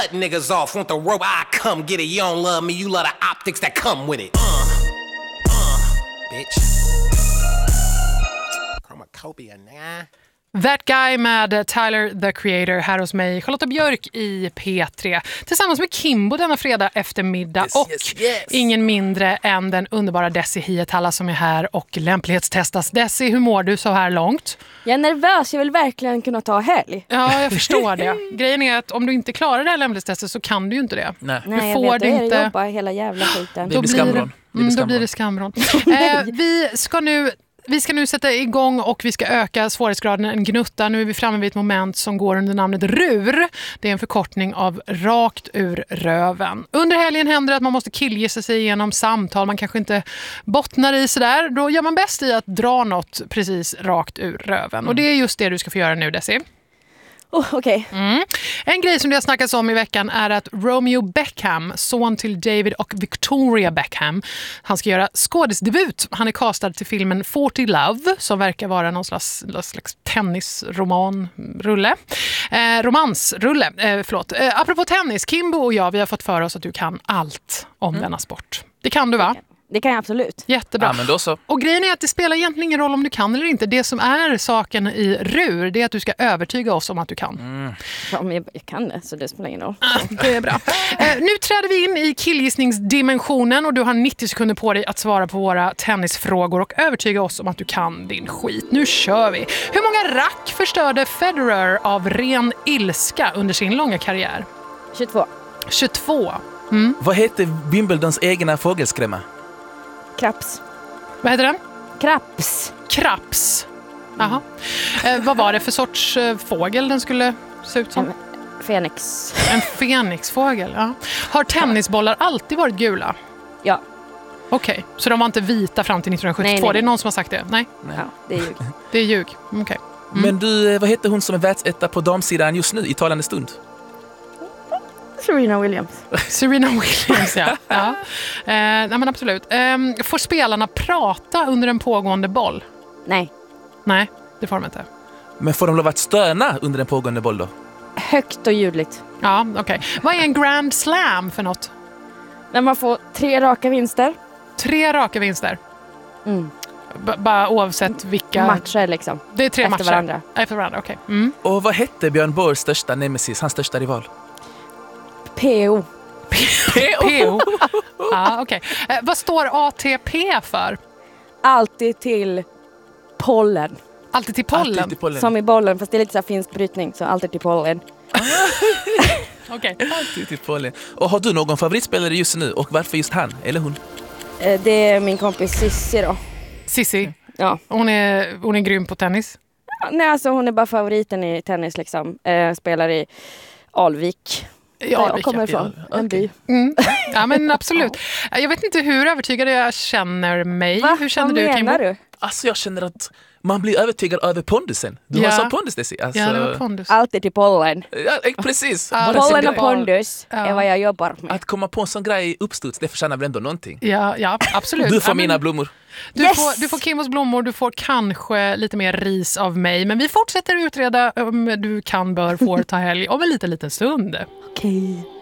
cut niggas off. Want the rope, I come get it. You don't love me, you love the optics that come with it. Bitch. Chromacopia, nigga. That Guy med Tyler, the Creator, här hos mig, Charlotta Björk i P3. Tillsammans med Kimbo denna fredag eftermiddag ingen mindre än den underbara Desi Hietala som är här och lämplighetstestas. Desi, hur mår du så här långt? Jag är nervös, jag vill verkligen kunna ta helg. Ja, jag förstår det. Grejen är att om du inte klarar det här lämplighetstestet så kan du ju inte det. Nej, du jag får vet, det inte. jobba hela jävla skiten. Då blir det skamron. Vi ska nu sätta igång och vi ska öka svårighetsgraden en gnutta. Nu är vi framme vid ett moment som går under namnet RUR. Det är en förkortning av rakt ur röven. Under helgen händer det att man måste killgissa sig igenom samtal. Man kanske inte bottnar i sådär. Då gör man bäst i att dra något precis rakt ur röven. Och det är just det du ska få göra nu, Desi. Okej. En grej som det har snackats om i veckan är att Romeo Beckham, son till David och Victoria Beckham, han ska göra skådisdebut. Han är castad till filmen 40 Love som verkar vara någon slags tennisromanrulle. Romansrulle, förlåt. Apropå tennis, Kimbo och jag, vi har fått för oss att du kan allt om denna sport. Det kan du, va? Det kan jag absolut. Jättebra. Ja, men då så. Och grejen är att det spelar egentligen ingen roll om du kan eller inte. Det som är saken i RUR, det är att du ska övertyga oss om att du kan. Ja, men jag kan det, så det spelar ingen roll. Det är bra. Nu träder vi in i killgissningsdimensionen och du har 90 sekunder på dig att svara på våra tennisfrågor och övertyga oss om att du kan din skit. Nu kör vi. Hur många rack förstörde Federer av ren ilska under sin långa karriär? 22. 22. Vad heter Wimbledons egna fågelskrämma? Kraps. Vad heter den? Kraps. Kraps. Jaha. Vad var det för sorts fågel den skulle se ut som? Fenix. En fenixfågel, ja. Har tennisbollar alltid varit gula? Ja. Okej, så de var inte vita fram till 1972? Nej. Det är någon som har sagt det? Nej. Ja, det är ljug. Det är ljug, okej. Men du, vad heter hon som är världsetta på damsidan just nu i talande stund? Serena Williams. Serena Williams, ja. Nej, men absolut. Får spelarna prata under en pågående boll? Nej. Nej, det får de inte. Men får de lov att stöna under en pågående boll då? Högt och ljudligt. Ja, okej. Vad är en Grand Slam för något? När man får 3 raka vinster. 3 raka vinster? Bara oavsett vilka... Matcher liksom. Det är 3 efter matcher? Varandra. Efter varandra, okej. Och vad hette Björn Borgs största nemesis, hans största rival? PO. PO? Ja, okej. Vad står ATP för? Alltid till pollen. Alltid till pollen? Alltid till pollen. Som i bollen, fast det är lite så här finsk brytning, så alltid till pollen. Okej. Alltid till pollen. Och har du någon favoritspelare just nu? Och varför just han eller hon? Det är min kompis Sissi då. Sissi? Ja. Hon är grym på tennis? Nej, alltså hon är bara favoriten i tennis liksom. Spelar i Alvik. Ja, jag kommer ifrån. En by. Ja, men absolut. Jag vet inte hur övertygad jag känner mig. Va? Hur känner Vad du, Kimbo? menar du? Alltså jag känner att man blir övertygad över pondusen. Du har så pondus, Desi. Alltså, Ja, det var pondus. Alltid till pollen. Ja, precis. Ja, Bara Pollen sin och grej. pondus är vad jag jobbar med. Att komma på en sån grej uppstuds, det förtjänar väl ändå någonting. Ja, absolut. Du får Ja, men mina blommor. Du får Kimbos blommor, du får kanske lite mer ris av mig. Men vi fortsätter utreda om du kan, bör, får ta helg om en liten stund. Okej.